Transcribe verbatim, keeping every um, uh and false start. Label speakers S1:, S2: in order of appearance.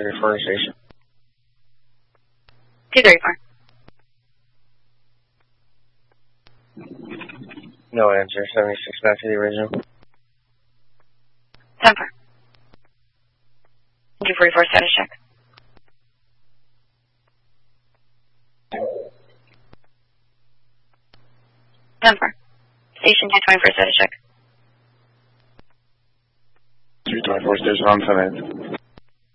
S1: thirty-four station.
S2: two thirty-four.
S1: No answer. seventy-six back to the original.
S2: ten four. two forty-four status check. ten four. Station two twenty-four status check.
S1: two twenty-four station on seven.